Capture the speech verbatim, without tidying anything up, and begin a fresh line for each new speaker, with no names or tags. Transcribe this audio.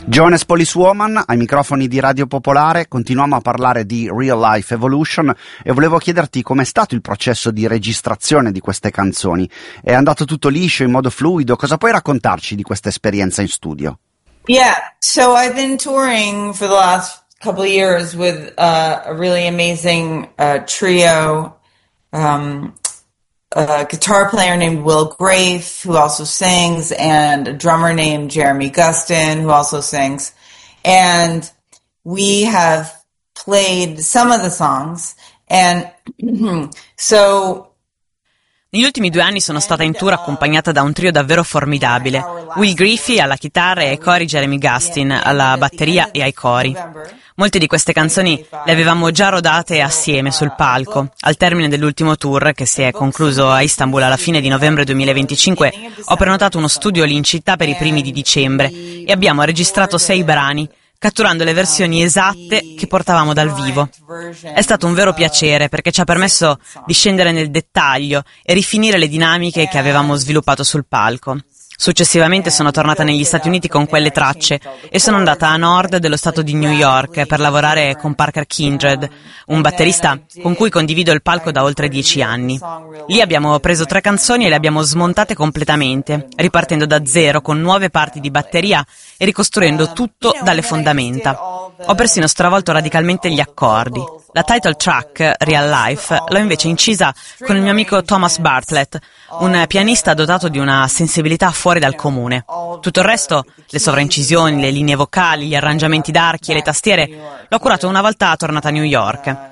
Jones Policewoman, ai microfoni di Radio Popolare. Continuiamo a parlare di Real Life Evolution e volevo chiederti com'è stato il processo di registrazione di queste canzoni. È andato tutto liscio, in modo fluido? Cosa puoi raccontarci di questa esperienza in studio?
Yeah, so I've been touring for the last couple of years with uh, a really amazing uh, trio, um, a guitar player named Will Grafe, who also sings, and a drummer named Jeremy Gustin, who also sings. And we have played some of the songs. And so...
Negli ultimi due anni sono stata in tour accompagnata da un trio davvero formidabile. Will Griffey alla chitarra e ai cori Jeremy Gustin alla batteria e ai cori. Molte di queste canzoni le avevamo già rodate assieme sul palco. Al termine dell'ultimo tour, che si è concluso a Istanbul alla fine di novembre duemilaventicinque, ho prenotato uno studio lì in città per i primi di dicembre e abbiamo registrato sei brani, catturando le versioni esatte che portavamo dal vivo. È stato un vero piacere perché ci ha permesso di scendere nel dettaglio e rifinire le dinamiche che avevamo sviluppato sul palco. Successivamente sono tornata negli Stati Uniti con quelle tracce e sono andata a nord dello stato di New York per lavorare con Parker Kindred, un batterista con cui condivido il palco da oltre dieci anni. Lì abbiamo preso tre canzoni e le abbiamo smontate completamente, ripartendo da zero con nuove parti di batteria e ricostruendo tutto dalle fondamenta. Ho persino stravolto radicalmente gli accordi. La title track, Real Life, l'ho invece incisa con il mio amico Thomas Bartlett, un pianista dotato di una sensibilità fuori dal comune. Tutto il resto, le sovraincisioni, le linee vocali, gli arrangiamenti d'archi e le tastiere, l'ho curato una volta tornata a New York.